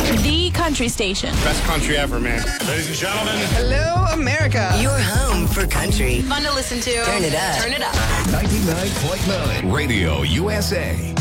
The country station. Best country ever, man. Ladies and gentlemen. Hello, America. Your home for country. Fun to listen to. Turn it up. Turn it up. 99.9 Radio USA.